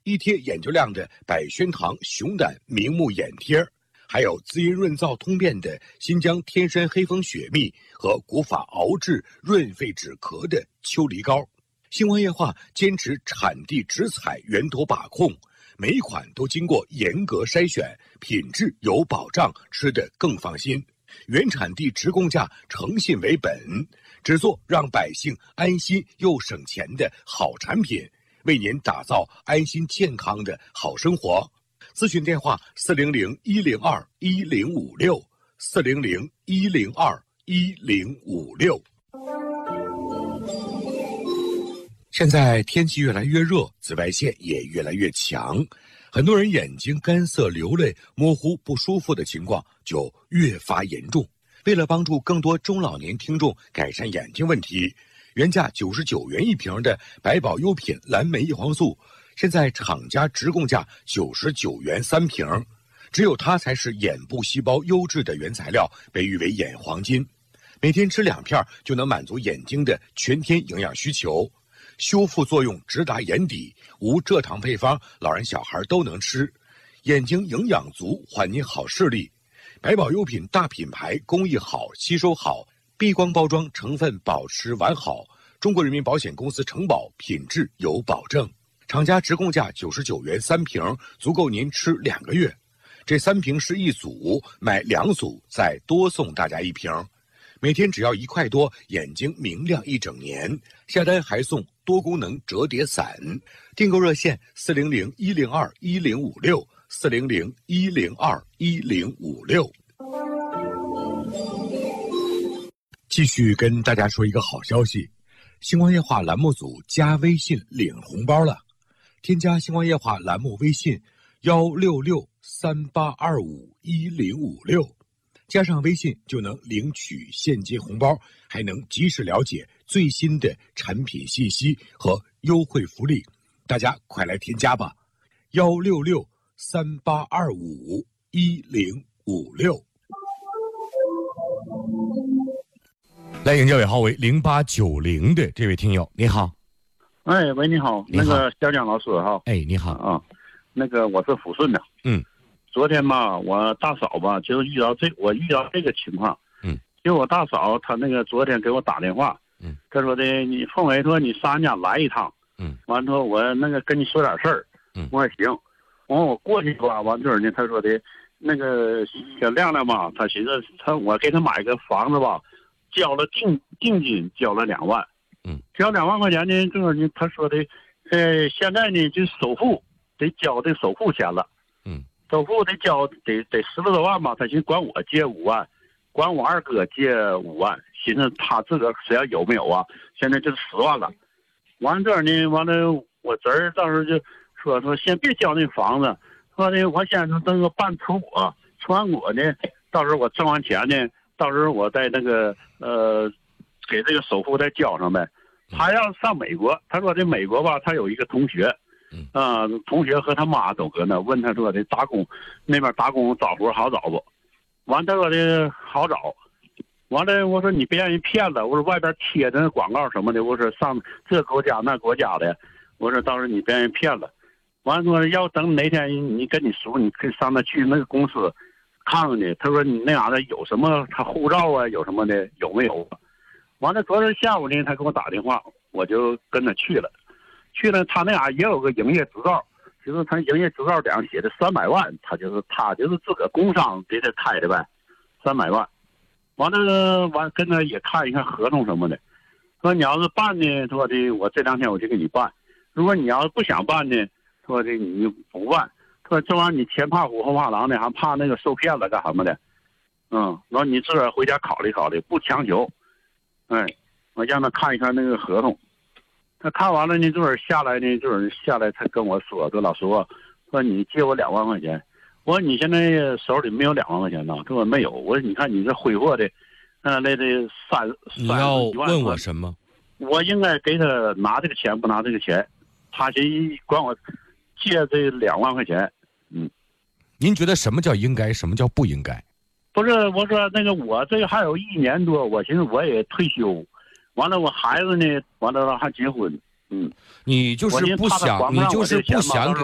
一贴眼就亮的百宣堂熊胆明目眼贴，还有滋阴润燥通便的新疆天山黑蜂雪蜜和古法熬制润肺止咳的秋梨膏。星光夜话坚持产地直采源头把控，每一款都经过严格筛选，品质有保障，吃得更放心。原产地直供价，诚信为本，只做让百姓安心又省钱的好产品，为您打造安心健康的好生活。咨询电话400-102-1056，400-102-1056。现在天气越来越热，紫外线也越来越强，很多人眼睛干涩、流泪、模糊、不舒服的情况就越发严重。为了帮助更多中老年听众改善眼睛问题，原价99元一瓶的百宝优品蓝莓异黄素，现在厂家直供价99元3瓶，只有它才是眼部细胞优质的原材料，被誉为眼黄金。每天吃2片就能满足眼睛的全天营养需求，修复作用直达眼底，无蔗糖配方，老人小孩都能吃，眼睛营养足，还您好视力。百宝优品大品牌，工艺好，吸收好，避光包装，成分保持完好，中国人民保险公司承保，品质有保证。厂家直供价99元3瓶，足够您吃2个月。这3瓶是一组，买2组再多送大家1瓶，每天只要1块多，眼睛明亮1整年。下单还送多功能折叠伞，订购热线400-102-1056，400-102-1056。继续跟大家说一个好消息，星光夜话栏目组加微信领红包了，添加星光夜话栏目微信16638251056，加上微信就能领取现金红包，还能及时了解最新的产品信息和优惠福利，大家快来添加吧，16638251056。来迎接尾号为0890的这位听友，你好。 哎，喂，你好，那个小蒋老师哈。 哎，你好啊，那个我是抚顺的。昨天吧，我大嫂吧，就遇到这个情况。就我大嫂她那个昨天给我打电话。她说的，你凤伟说你上俺家来一趟。完了说我那个跟你说点事儿。我说行。完我过去吧，完这儿呢，她说的，那个小亮亮吧，他寻思我给他买个房子吧，交了定金交了2万。交2万块钱呢，这呢他说的，现在呢就首付得交的首付钱了。首付得交得10多万吧，他寻思管我借5万，管我二哥借5万，寻思他自个谁要有没有啊？现在就是10万了。完了这儿呢，完了我侄儿到时候就说先别交那房子，说的我先弄个办出国，出完国呢，到时候我挣完钱呢，到时候我再那个给这个首付再交上呗。他要上美国，他说这美国吧，他有一个同学。同学和他妈都搁那，问他说的打工那边打工找活好找不？完他说的好找。完了我说你别让人骗了，我说外边贴的广告什么的，我说上这国家那国家的，我说到时候你别让人骗了。完了说要等哪天你跟你叔你可以上那去那个公司看看去，他说你那啥的有什么他护照啊有什么的有没有？完了昨天下午呢他给我打电话，我就跟他去了。他那也有个营业执照，就是他营业执照上写的300万，他就是自个工商给他开的呗，300万。完跟他也看一看合同什么的，说你要是办呢，说的我这2天我就给你办；如果你要是不想办呢，说的你不办。说这玩意儿你前怕虎后怕狼的，还怕那个受骗了干什么的？然后你自个儿回家考虑考虑，不强求。我让他看一看那个合同。他看完了呢，就是下来才跟我说老师说你借我2万块钱。我说你现在手里没有2万块钱呢？他说没有。我说你看你这挥霍的，那得你要问我什么？ 我应该给他拿这个钱不拿这个钱？他先管我借这2万块钱。 您觉得什么叫应该，什么叫不应该？ 不是，我说那个我这个还有1年多，我寻思我也退休。完了，我孩子呢？完了还结婚， 你就是不想，